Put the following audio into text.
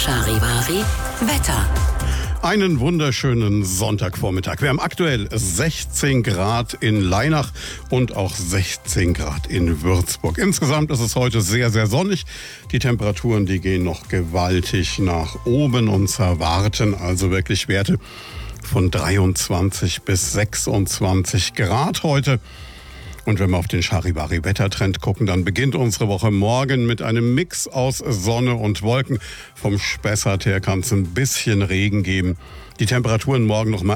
Charivari Wetter. Einen wunderschönen Sonntagvormittag. Wir haben aktuell 16 Grad in Lainach und auch 16 Grad in Würzburg. Insgesamt ist es heute sehr, sehr sonnig. Die Temperaturen, die gehen noch gewaltig nach oben und erwarten also wirklich Werte von 23 bis 26 Grad heute. Und wenn wir auf den Charivari-Wettertrend gucken, dann beginnt unsere Woche morgen mit einem Mix aus Sonne und Wolken. Vom Spessart her kann es ein bisschen Regen geben. Die Temperaturen morgen noch mal